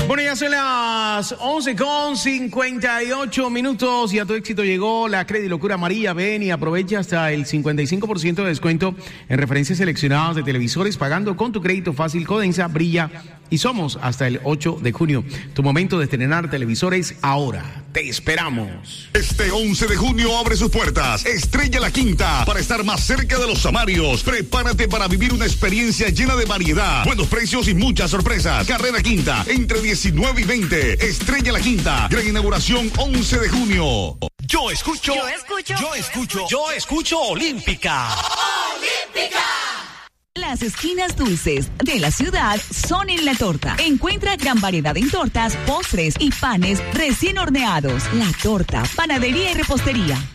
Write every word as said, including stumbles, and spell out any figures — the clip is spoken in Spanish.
Bueno, ya son las once con cincuenta y ocho minutos y a tu éxito llegó la Credilocura María. Ven y aprovecha hasta el cincuenta y cinco por ciento de descuento en referencias seleccionadas de televisores pagando con tu crédito fácil Codensa, Brilla y Somos hasta el ocho de junio. Tu momento de estrenar televisores ahora. Te esperamos. Este once de junio abre sus puertas Estrella La Quinta para estar más cerca de los samarios. Prepárate para vivir una experiencia llena de variedad, buenos precios y muchas sorpresas. Carrera Quinta, entre diecinueve y veinte. Estrella La Quinta, gran inauguración once de junio. Yo escucho. Yo escucho. Yo escucho. Yo escucho Olímpica. Olímpica. Las esquinas dulces de la ciudad son en La Torta. Encuentra gran variedad en tortas, postres y panes recién horneados. La Torta, panadería y repostería.